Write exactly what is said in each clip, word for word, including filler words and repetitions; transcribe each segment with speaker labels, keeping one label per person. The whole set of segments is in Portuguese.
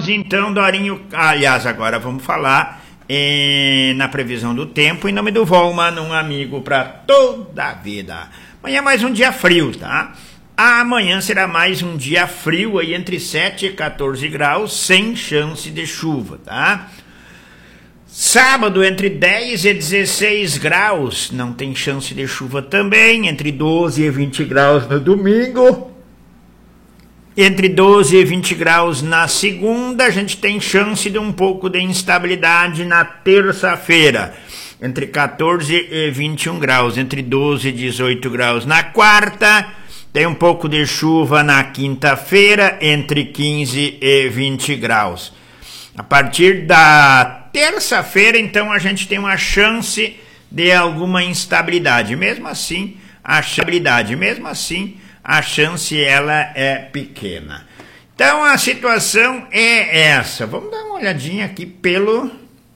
Speaker 1: Vamos então, Dorinho, aliás, agora vamos falar eh, na previsão do tempo, em nome do Volman, um amigo para toda a vida. Amanhã é mais um dia frio, tá? Amanhã será mais um dia frio, aí entre sete e quatorze graus, sem chance de chuva, tá? Sábado, entre dez e dezesseis graus, não tem chance de chuva também, entre doze e vinte graus no domingo. Entre doze e vinte graus na segunda, a gente tem chance de um pouco de instabilidade na terça-feira. Entre quatorze e vinte e um graus, entre doze e dezoito graus na quarta. Tem um pouco de chuva na quinta-feira, entre quinze e vinte graus. A partir da terça-feira, então, a gente tem uma chance de alguma instabilidade. Mesmo assim, a estabilidade, mesmo assim, a chance ela é pequena. Então a situação é essa. Vamos dar uma olhadinha aqui pelo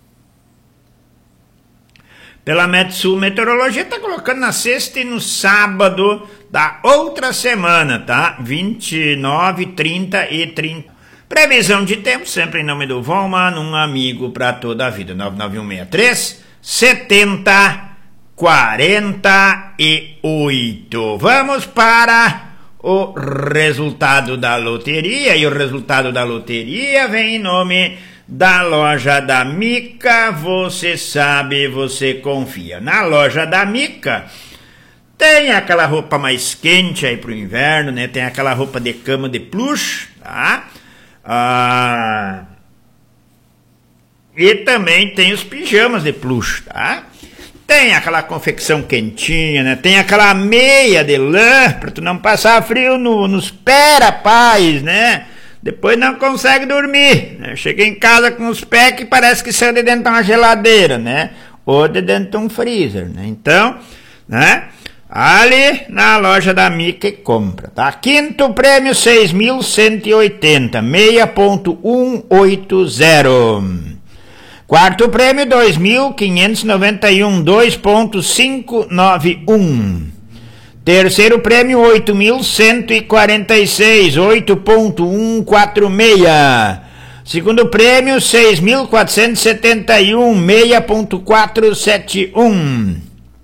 Speaker 1: pela Metsul Meteorologia, está colocando na sexta e no sábado da outra semana, tá? vinte e nove, trinta e trinta. Previsão de tempo, sempre em nome do Volman, um amigo para toda a vida. nove nove um seis três, setenta, quarenta e oito. Vamos para o resultado da loteria, e o resultado da loteria vem em nome da loja da Mica. Você sabe, você confia. Na loja da Mica tem aquela roupa mais quente aí pro inverno, né? Tem aquela roupa de cama de plush, tá? Ah, e também tem os pijamas de plush, tá? Tem aquela confecção quentinha, né? Tem aquela meia de lã para tu não passar frio no, nos pés, rapaz, né? Depois não consegue dormir, né? Chega em casa com os pés que parece que saiu de dentro de uma geladeira, né? Ou de dentro de um freezer, né? Então, né? Ali na loja da Mica e compra, tá? Quinto prêmio, seis mil cento e oitenta, meia ponto cento e oitenta. Quarto prêmio, dois mil quinhentos e noventa e um, dois ponto quinhentos e noventa e um. Terceiro prêmio, oito mil cento e quarenta e seis, oito ponto cento e quarenta e seis. Segundo prêmio, seis mil quatrocentos e setenta e um, seis ponto quatrocentos e setenta e um.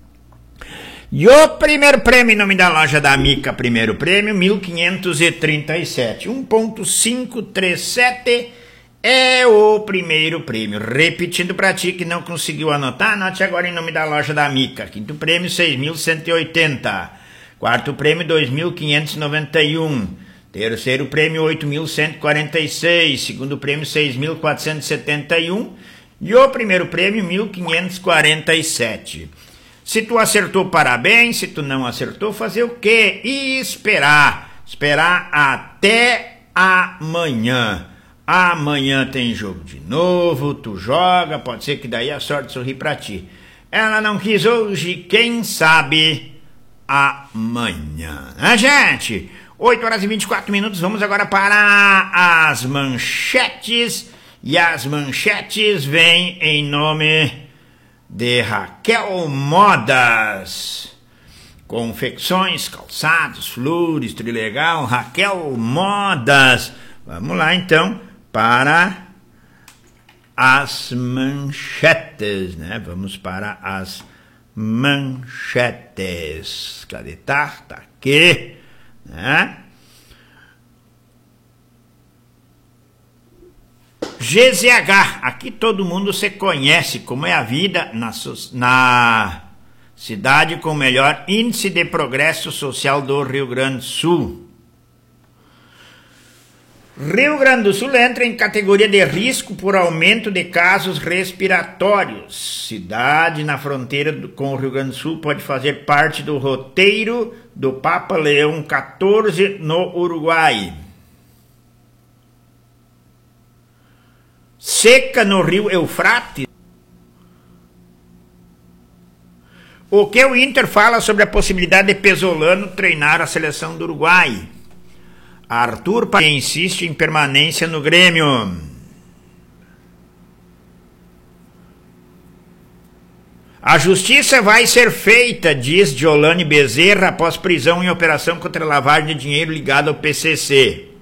Speaker 1: E o primeiro prêmio em nome da loja da Mica, primeiro prêmio, mil quinhentos e trinta e sete, um ponto quinhentos e trinta e sete. É o primeiro prêmio. Repetindo para ti que não conseguiu anotar, anote agora em nome da loja da Mica. Quinto prêmio, seis mil cento e oitenta. Quarto prêmio, dois mil quinhentos e noventa e um. Terceiro prêmio, oito mil cento e quarenta e seis. Segundo prêmio, seis mil quatrocentos e setenta e um. E o primeiro prêmio, mil quinhentos e quarenta e sete. Se tu acertou, parabéns. Se tu não acertou, fazer o quê? E esperar. Esperar até amanhã. Amanhã tem jogo de novo, tu joga, pode ser que daí a sorte sorri pra ti. Ela não quis hoje, quem sabe amanhã, né, gente? oito horas e vinte e quatro minutos, vamos agora para as manchetes. E as manchetes vêm em nome de Raquel Modas. Confecções, calçados, flores, trilegal, Raquel Modas. Vamos lá então para as manchetes, né? Vamos para as manchetes. Cadê? Tá, tá aqui, né? G Z H, aqui todo mundo se conhece como é a vida na, na cidade com o melhor índice de progresso social do Rio Grande do Sul. Rio Grande do Sul entra em categoria de risco por aumento de casos respiratórios. Cidade na fronteira do, com o Rio Grande do Sul pode fazer parte do roteiro do Papa Leão quatorze no Uruguai. Seca no rio Eufrates. O que o Inter fala sobre a possibilidade de Pesolano treinar a seleção do Uruguai? Arthur insiste em permanência no Grêmio. A justiça vai ser feita, diz Jolane Bezerra, após prisão em operação contra lavagem de dinheiro ligada ao P C C.